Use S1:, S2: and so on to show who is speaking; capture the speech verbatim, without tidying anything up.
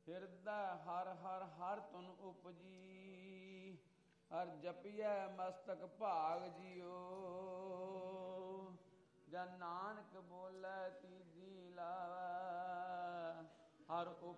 S1: ਹਿਰਦੈ ਹਰ ਹਰ ਹਰ ਤੁਨ ਉਪਜੀ। ਹਰ ਜਪੀਐ ਮਸਤਕ ਭਾਗ ਜਿਉ। ਜਨ ਨਾਨਕ ਬੋਲੇ ਤੀਜੀ ਲਾਵੈ। ਹਰ